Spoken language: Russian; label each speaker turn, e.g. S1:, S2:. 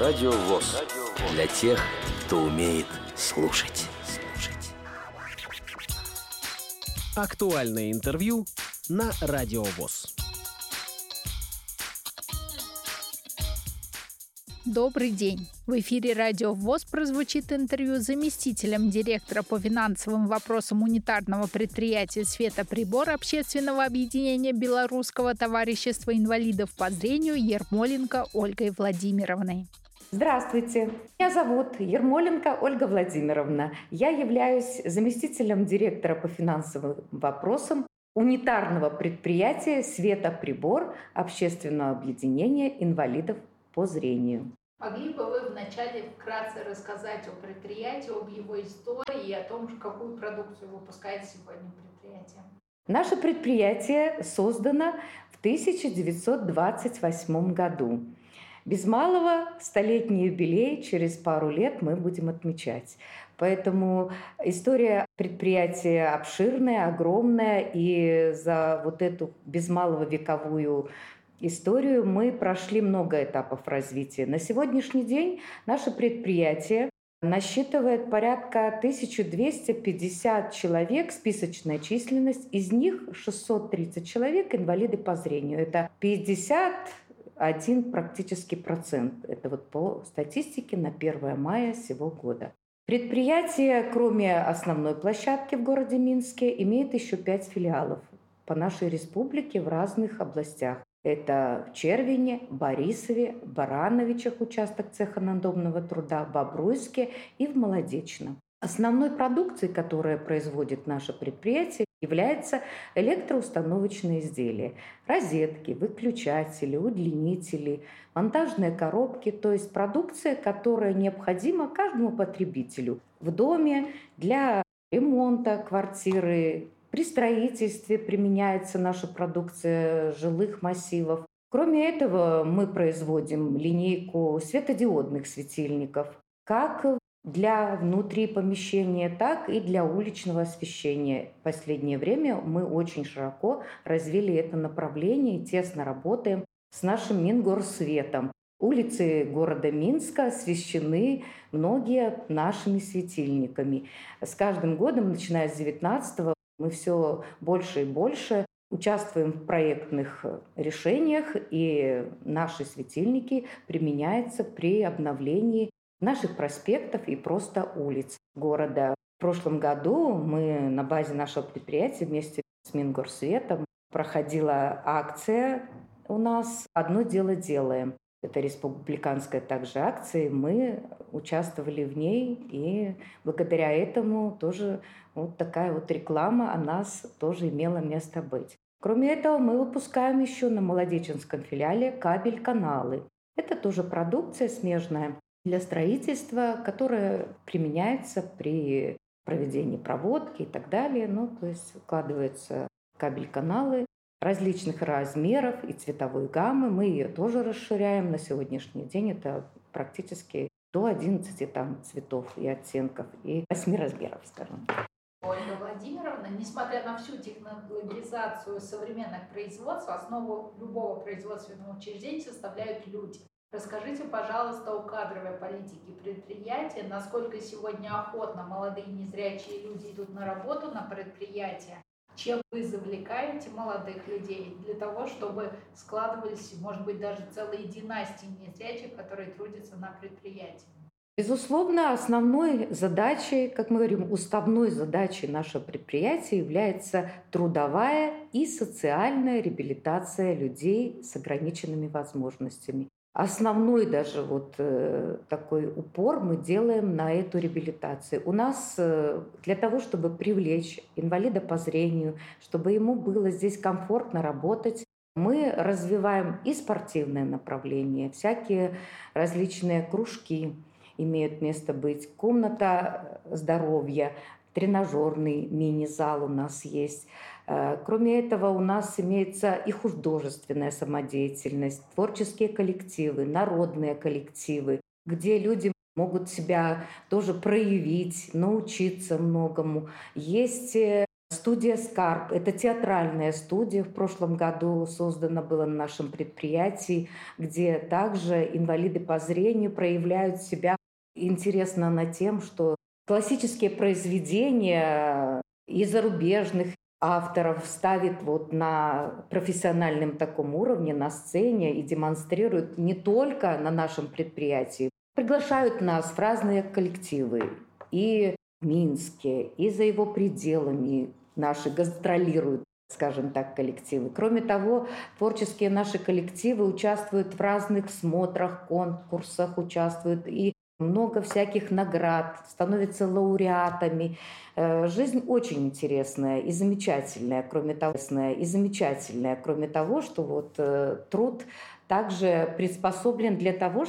S1: Радио ВОС. Для тех, кто умеет слушать.
S2: Актуальное интервью на Радио ВОС.
S3: Добрый день! В эфире Радио ВОС прозвучит интервью с заместителем директора по финансовым вопросам унитарного предприятия «Светоприбор» общественного объединения Белорусского товарищества инвалидов по зрению Ермоленко Ольгой Владимировной.
S4: Здравствуйте, меня зовут Ермоленко Ольга Владимировна. Я являюсь заместителем директора по финансовым вопросам унитарного предприятия «Светоприбор» общественного объединения инвалидов по зрению.
S3: Могли бы вы вначале вкратце рассказать о предприятии, об его истории и о том, какую продукцию выпускает сегодня предприятие?
S4: Наше предприятие создано в 1928 году. Без малого столетний юбилей через пару лет мы будем отмечать. Поэтому история предприятия обширная, огромная, и за вот эту без малого вековую историю мы прошли много этапов развития. На сегодняшний день наше предприятие насчитывает порядка 1250 человек, списочная численность, из них 630 человек инвалиды по зрению. Это 51 практически процент. Это вот по статистике на 1 мая сего года. Предприятие, кроме основной площадки в городе Минске, имеет еще 5 филиалов по нашей республике в разных областях. Это в Червине, Борисове, Барановичах участок цеха надомного труда, Бобруйске и в Молодечном. Основной продукцией, которая производит наше предприятие, является электроустановочные изделия. Розетки, выключатели, удлинители, монтажные коробки, то есть продукция, которая необходима каждому потребителю в доме для ремонта квартиры. При строительстве применяется наша продукция жилых массивов. Кроме этого, мы производим линейку светодиодных светильников, как для внутри помещения, так и для уличного освещения. В последнее время мы очень широко развили это направление и тесно работаем с нашим Мингорсветом. Улицы города Минска освещены многие нашими светильниками. С каждым годом, начиная с 19-го, мы все больше и больше участвуем в проектных решениях, и наши светильники применяются при обновлении наших проспектов и просто улиц города. В прошлом году мы на базе нашего предприятия вместе с Мингорсветом проходила акция у нас «Одно дело делаем». Это республиканская также акция, мы участвовали в ней, и благодаря этому тоже вот такая вот реклама о нас тоже имела место быть. Кроме этого, мы выпускаем еще на Молодеченском филиале кабель-каналы. Это тоже продукция смежная для строительства, которая применяется при проведении проводки и так далее. То есть вкладываются кабель-каналы различных размеров и цветовой гаммы. Мы ее тоже расширяем. На сегодняшний день это практически до 11 цветов и оттенков, и 8 размеров, скажем.
S3: Ольга Владимировна, несмотря на всю технологизацию современных производств, основу любого производственного учреждения составляют люди. Расскажите, пожалуйста, о кадровой политике предприятия, насколько сегодня охотно молодые незрячие люди идут на работу на предприятие. Чем вы завлекаете молодых людей для того, чтобы складывались, может быть, даже целые династии незрячих, которые трудятся на предприятии?
S4: Безусловно, основной задачей, как мы говорим, уставной задачей нашего предприятия является трудовая и социальная реабилитация людей с ограниченными возможностями. Основной даже такой упор мы делаем на эту реабилитацию. У нас для того, чтобы привлечь инвалида по зрению, чтобы ему было здесь комфортно работать, мы развиваем и спортивное направление, всякие различные кружки имеют место быть, комната здоровья, тренажерный мини-зал у нас есть. Кроме этого, у нас имеется и художественная самодеятельность, творческие коллективы, народные коллективы, где люди могут себя тоже проявить, научиться многому. Есть Студия «Скарб» — это театральная студия. В прошлом году создана была на нашем предприятии, где также инвалиды по зрению проявляют себя. Интересно она тем, что классические произведения и зарубежных авторов ставит вот на профессиональном таком уровне, на сцене и демонстрируют не только на нашем предприятии. Приглашают нас в разные коллективы и в Минске, и за его пределами. Наши гастролируют, скажем так, коллективы. Кроме того, творческие наши коллективы участвуют в разных смотрах, конкурсах, участвуют и много всяких наград, становятся лауреатами. Жизнь очень интересная и замечательная, кроме того, что вот труд также приспособлен для того,